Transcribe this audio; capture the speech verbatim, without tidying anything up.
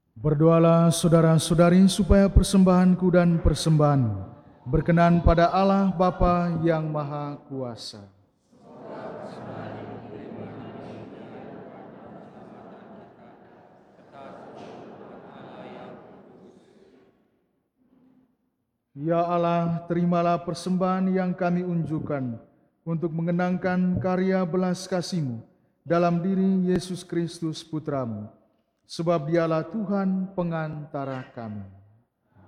Berdoalah saudara-saudari supaya persembahanku dan persembahanmu berkenan pada Allah Bapa yang Maha Kuasa. Ya Allah, terimalah persembahan yang kami unjukkan untuk mengenangkan karya belas kasih-Mu dalam diri Yesus Kristus Putra-Mu, sebab Dialah Tuhan pengantara kami.